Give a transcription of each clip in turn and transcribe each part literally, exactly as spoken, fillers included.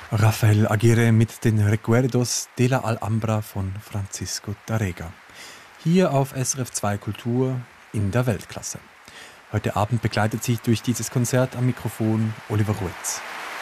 Rafael Aguirre mit den Recuerdos de la Alhambra von Francisco Tárrega. Hier auf S R F zwei Kultur in der Weltklasse. Heute Abend begleitet sich durch dieses Konzert am Mikrofon Oliver Ruetz.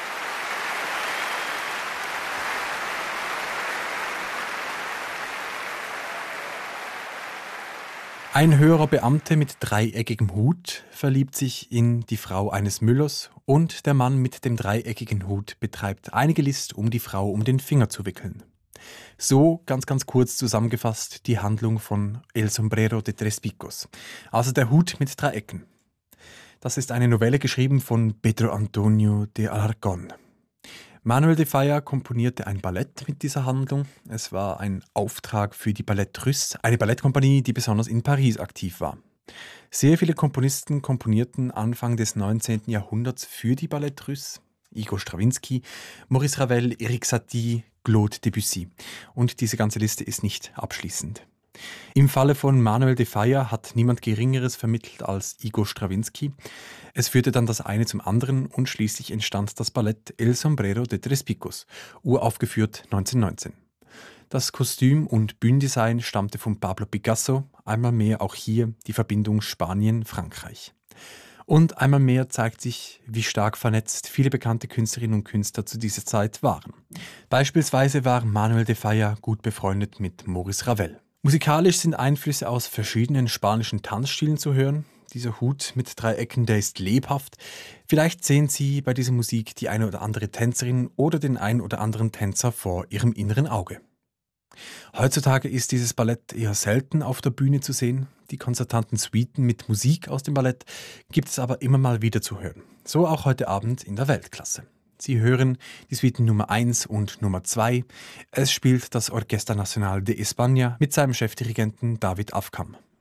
Ein höherer Beamte mit dreieckigem Hut verliebt sich in die Frau eines Müllers und der Mann mit dem dreieckigen Hut betreibt einige List, um die Frau um den Finger zu wickeln. So, ganz ganz kurz zusammengefasst, die Handlung von El Sombrero de Tres Picos, also der Hut mit drei Ecken. Das ist eine Novelle geschrieben von Pedro Antonio de Alarcón. Manuel de Falla komponierte ein Ballett mit dieser Handlung. Es war ein Auftrag für die Ballett Russe, eine Ballettkompanie, die besonders in Paris aktiv war. Sehr viele Komponisten komponierten Anfang des neunzehnten Jahrhunderts für die Ballett Russe. Igor Strawinski, Maurice Ravel, Erik Satie, Claude Debussy. Und diese ganze Liste ist nicht abschließend. Im Falle von Manuel de Falla hat niemand Geringeres vermittelt als Igor Strawinski. Es führte dann das eine zum anderen und schließlich entstand das Ballett El Sombrero de Tres Picos, uraufgeführt neunzehnhundertneunzehn. Das Kostüm- und Bühnendesign stammte von Pablo Picasso, einmal mehr auch hier die Verbindung Spanien-Frankreich. Und einmal mehr zeigt sich, wie stark vernetzt viele bekannte Künstlerinnen und Künstler zu dieser Zeit waren. Beispielsweise war Manuel de Falla gut befreundet mit Maurice Ravel. Musikalisch sind Einflüsse aus verschiedenen spanischen Tanzstilen zu hören. Dieser Hut mit drei Ecken, der ist lebhaft. Vielleicht sehen Sie bei dieser Musik die eine oder andere Tänzerin oder den einen oder anderen Tänzer vor Ihrem inneren Auge. Heutzutage ist dieses Ballett eher selten auf der Bühne zu sehen. Die konzertanten Suiten mit Musik aus dem Ballett gibt es aber immer mal wieder zu hören. So auch heute Abend in der Weltklasse. Sie hören die Suiten Nummer eins und Nummer zwei. Es spielt das Orquesta Nacional de España mit seinem Chefdirigenten David Afkam.